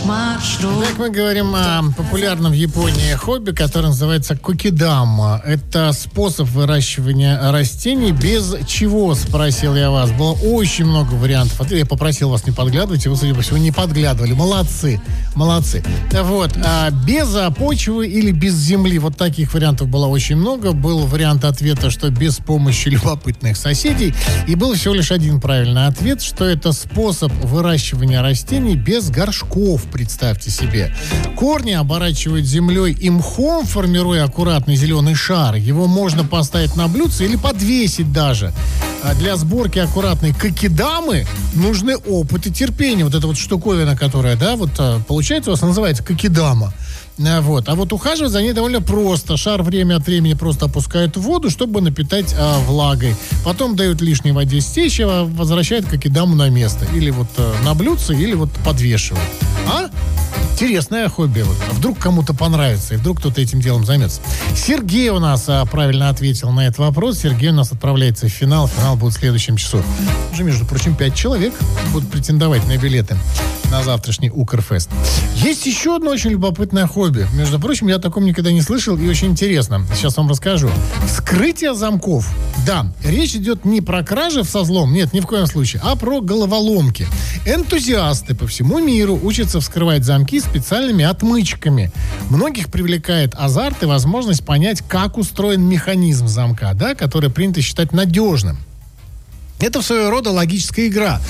Так мы говорим о популярном в Японии хобби, которое называется кокидама. Это способ выращивания растений без чего, спросил я вас. Было очень много вариантов. Я попросил вас не подглядывать, и вы, судя по всему, не подглядывали. Молодцы. Вот. Без почвы или без земли. Вот таких вариантов было очень много. Был вариант ответа, что без помощи любопытных соседей. И был всего лишь один правильный ответ, что это способ выращивания растений без горшков. Представьте себе. Корни оборачивают землей и мхом, формируя аккуратный зеленый шар. Его можно поставить на блюдце или подвесить даже. А для сборки аккуратной кокидамы нужны опыт и терпение. Вот эта вот штуковина, которая, да, вот получается у вас называется кокидама. Вот. А вот ухаживать за ней довольно просто. Шар время от времени просто опускают в воду, чтобы напитать влагой. Потом дают лишней воде стечь и возвращают кокидаму на место. Или вот на блюдце, или вот подвешивают. Интересное хобби. Вот. А вдруг кому-то понравится, и вдруг кто-то этим делом займется. Сергей у нас правильно ответил на этот вопрос. Сергей у нас отправляется в финал. Финал будет в следующем часу. Уже, между прочим, 5 человек будут претендовать на билеты на завтрашний Укрфест. Есть еще одно очень любопытное хобби. Между прочим, я о таком никогда не слышал, и очень интересно. Сейчас вам расскажу. Вскрытие замков. Да, речь идет не про кражи со взлом, нет, ни в коем случае, а про головоломки. Энтузиасты по всему миру учатся вскрывать замки специальными отмычками. Многих привлекает азарт и возможность понять, как устроен механизм замка, да, который принято считать надежным. Это своего рода логическая игра.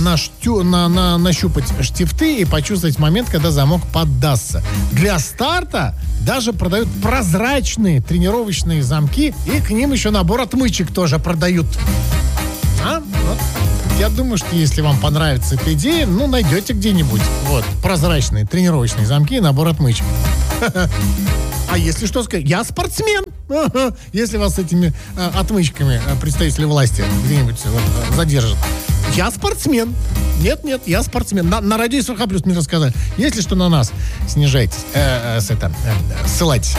Нащупать штифты и почувствовать момент, когда замок поддастся. Для старта даже продают прозрачные тренировочные замки, и к ним еще набор отмычек тоже продают. Вот. Я думаю, что если вам понравится эта идея, найдете где-нибудь. Вот, прозрачные тренировочные замки и набор отмычек. А если что сказать, я спортсмен. Если вас с этими отмычками представители власти где-нибудь задержат. Я спортсмен. Нет, я спортсмен. На радио СВХ плюс мне рассказали. Если что, на нас снижайтесь. Ссылайтесь.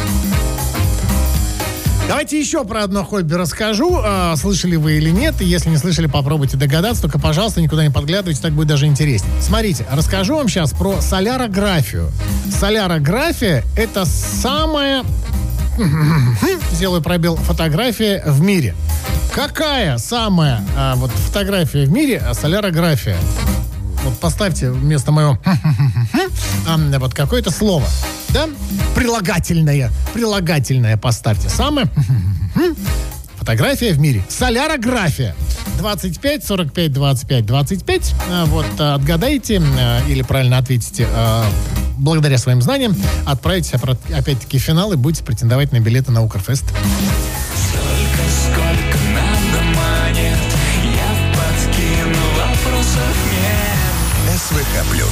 Давайте еще про одно хобби расскажу. Слышали вы или нет. И если не слышали, попробуйте догадаться. Только, пожалуйста, никуда не подглядывайте, так будет даже интереснее. Смотрите, расскажу вам сейчас про солярографию. Солярография — это самая, сделаю пробел, фотография в мире. Какая самая фотография в мире солярография? Вот поставьте вместо моего вот какое-то слово. Да? Прилагательное поставьте. Самая фотография в мире. Солярография. 25, 45, 25, 25. Отгадайте или правильно ответите благодаря своим знаниям. Отправитесь опять-таки в финал и будете претендовать на билеты на Укрфест. Сколько надо монет, я подкину, вопросов нет. СВХ+.